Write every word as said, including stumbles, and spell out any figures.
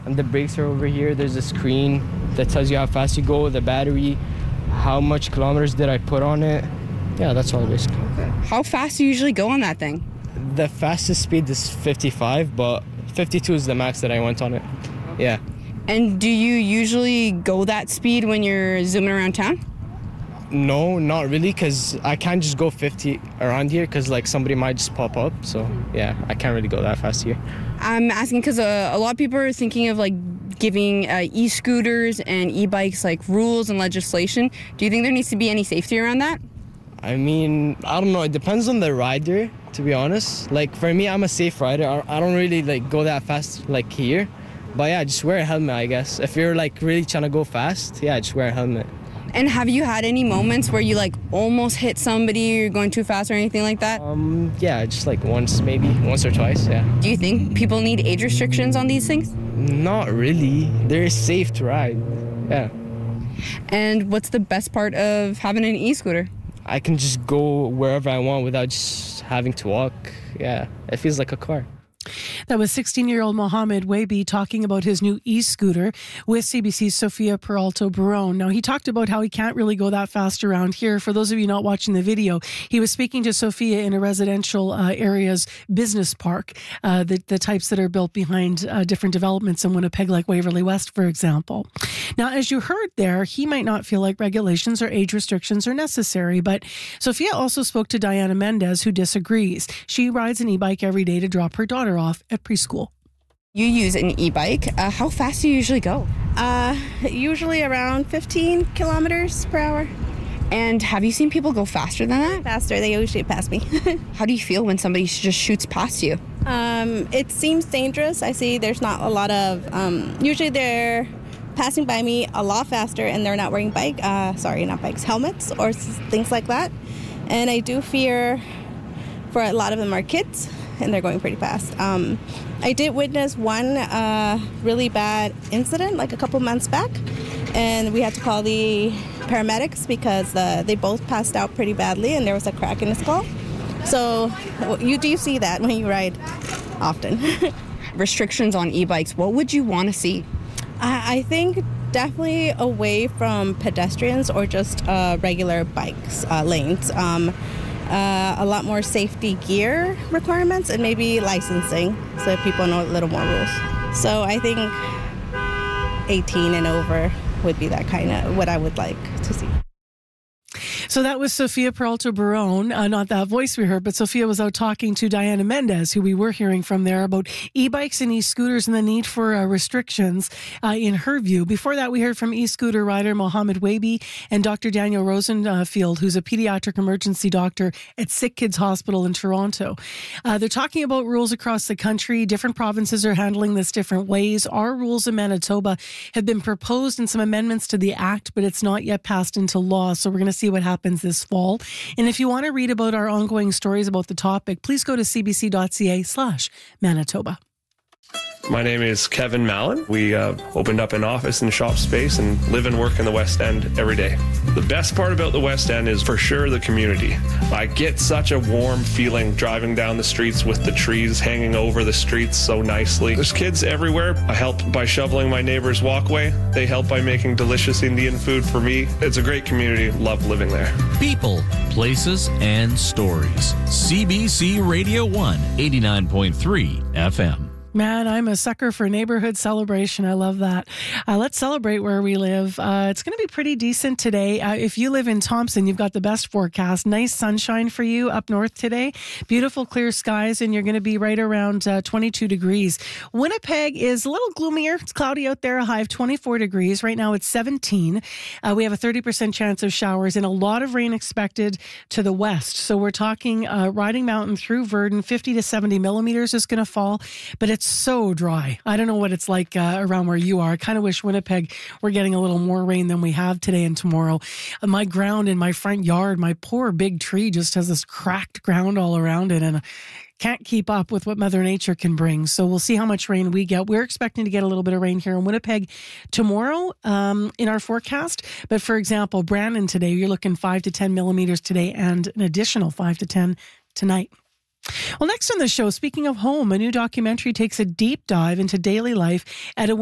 And the brakes are over here. There's a screen that tells you how fast you go, the battery, how much kilometers did I put on it. Yeah, that's all basically. Okay. How fast do you usually go on that thing? The fastest speed is fifty-five, but fifty-two is the max that I went on it. Yeah. And do you usually go that speed when you're zooming around town? No, not really, because I can't just go fifty around here because like somebody might just pop up. So yeah, I can't really go that fast here. I'm asking because uh, a lot of people are thinking of like giving uh, e-scooters and e-bikes like rules and legislation. Do you think there needs to be any safety around that? I mean, I don't know. It depends on the rider, to be honest. Like for me, I'm a safe rider. I don't really like go that fast like here. But yeah, just wear a helmet, I guess. If you're like really trying to go fast, yeah, just wear a helmet. And have you had any moments where you like almost hit somebody or you're going too fast or anything like that? Um, yeah, just like once maybe, once or twice, yeah. Do you think people need age restrictions on these things? Not really. They're safe to ride, yeah. And what's the best part of having an e-scooter? I can just go wherever I want without just having to walk. Yeah, it feels like a car. That was sixteen-year-old Mohammed Wabi talking about his new e-scooter with C B C's Sofia Peralta Barone. Now, he talked about how he can't really go that fast around here. For those of you not watching the video, he was speaking to Sofia in a residential uh, area's business park, uh, the, the types that are built behind uh, different developments in Winnipeg, like Waverly West, for example. Now, as you heard there, he might not feel like regulations or age restrictions are necessary, but Sofia also spoke to Diana Mendez, who disagrees. She rides an e-bike every day to drop her daughter off at preschool. You use an e-bike. Uh, how fast do you usually go? Uh, usually around fifteen kilometers per hour. And have you seen people go faster than that? Faster, they usually pass me. How do you feel when somebody just shoots past you? Um, it seems dangerous. I see there's not a lot of, um, usually they're passing by me a lot faster and they're not wearing bike, uh, sorry, not bikes, helmets or things like that. And I do fear for a lot of them are kids and they're going pretty fast. Um, I did witness one uh, really bad incident like a couple months back, and we had to call the paramedics because uh, they both passed out pretty badly and there was a crack in the skull. So you do see that when you ride often. Restrictions on e-bikes, what would you want to see? I, I think definitely away from pedestrians or just uh, regular bikes uh, lanes. Um, Uh, a lot more safety gear requirements and maybe licensing so that people know a little more rules. So I think eighteen and over would be that kind of what I would like to see. So that was Sofia Peralta Barone, uh, not that voice we heard, but Sofia was out talking to Diana Mendez, who we were hearing from there, about e-bikes and e-scooters and the need for uh, restrictions uh, in her view. Before that, we heard from e-scooter rider Mohammed Wabi and Doctor Daniel Rosenfield, who's a pediatric emergency doctor at Sick Kids Hospital in Toronto. Uh, they're talking about rules across the country. Different provinces are handling this different ways. Our rules in Manitoba have been proposed in some amendments to the Act, but it's not yet passed into law. So we're going to see what happens this fall. And if you want to read about our ongoing stories about the topic, please go to cbc.ca slash Manitoba. My name is Kevin Mallon. We uh, opened up an office and shop space and live and work in the West End every day. The best part about the West End is for sure the community. I get such a warm feeling driving down the streets with the trees hanging over the streets so nicely. There's kids everywhere. I help by shoveling my neighbor's walkway. They help by making delicious Indian food for me. It's a great community. Love living there. People, places, and stories. C B C Radio one, eighty-nine point three F M. Man, I'm a sucker for neighborhood celebration. I love that. Uh, let's celebrate where we live. Uh, it's going to be pretty decent today. Uh, if you live in Thompson, you've got the best forecast. Nice sunshine for you up north today. Beautiful clear skies, and you're going to be right around uh, twenty-two degrees. Winnipeg is a little gloomier. It's cloudy out there, a high of twenty-four degrees. Right now it's seventeen. Uh, we have a thirty percent chance of showers and a lot of rain expected to the west. So we're talking uh, Riding Mountain through Virden, fifty to seventy millimeters is going to fall, but it's so dry. I don't know what it's like uh, around where you are. I kind of wish Winnipeg were getting a little more rain than we have today and tomorrow. Uh, my ground in my front yard, my poor big tree just has this cracked ground all around it, and can't keep up with what Mother Nature can bring. So we'll see how much rain we get. We're expecting to get a little bit of rain here in Winnipeg tomorrow um, in our forecast. But for example, Brandon today, you're looking five to ten millimeters today and an additional five to ten tonight. Well, next on the show, speaking of home, a new documentary takes a deep dive into daily life at a